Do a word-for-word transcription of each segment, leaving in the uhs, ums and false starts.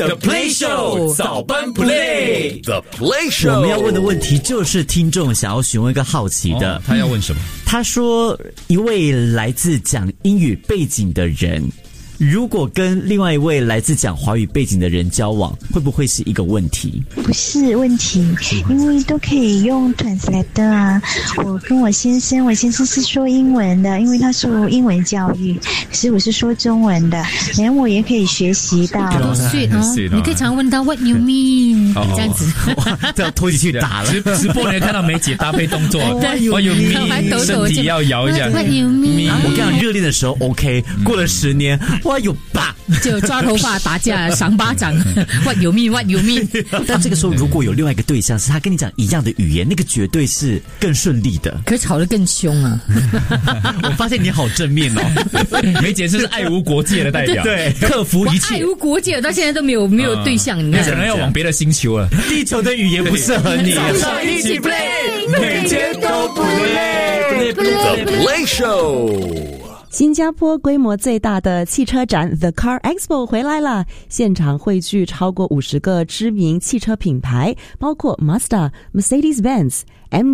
The Play Show 早班 Play The Play Show。 我们要问的问题就是听众想要询问一个好奇的、 哦、他要问什么？ 他说一位来自讲英语背景的人如果跟另外一位来自讲华语背景的人交往，会不会是一个问题？ 不是问题，因为都可以用 translator 啊。我跟我先生，我先生是说英文的，因为他受英文教育，可是我是说中文的，然后我也可以学习到。 多 sweet 哦！你可以常问到 What you mean？、哦、这样子， 这样拖进去打了。 直直播你看到梅姐搭配动作 ，What you mean？ 身体要摇一下。 What you mean？、 我跟你讲，热恋的时候 OK， 过了十年，哇有吧。 就抓头发打架赏巴掌What you mean What you mean 但这个时候如果有另外一个对象是他跟你讲一样的语言，那个绝对是更顺利的， 可是吵得更凶啊我发现你好正面哦梅姐是爱无国界的代表， 对，克服一切， 爱无国界到现在都没有没有对象、嗯、 你可能要往别的星球了， 地球的语言不适合你。 早上一起 play 每天都不累 The Play Show。 新加坡规模最大的汽车展 The Car Expo 回来了，现场汇聚超过五十个知名汽车品牌，包括 Mazda、Mercedes-Benz、M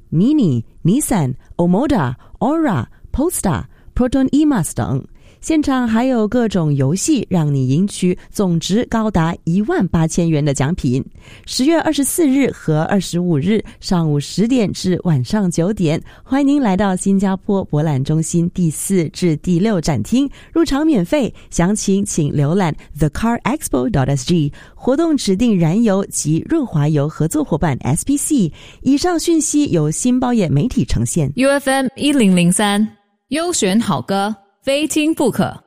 G、Mini、Nissan、Omoda、Aura、Polestar、Proton E-Mas 等。现场还有各种游戏，让你赢取总值高达一万八千元的奖品。十月二十四日和二十五日上午十点至晚上九点，欢迎您来到新加坡博览中心第四至第六展厅，入场免费，详情请浏览 the car expo dot s g。 活动指定燃油及润滑油合作伙伴 S P C。 以上讯息由新报业媒体呈现。 U F M 一零零三优选好歌，非听不可。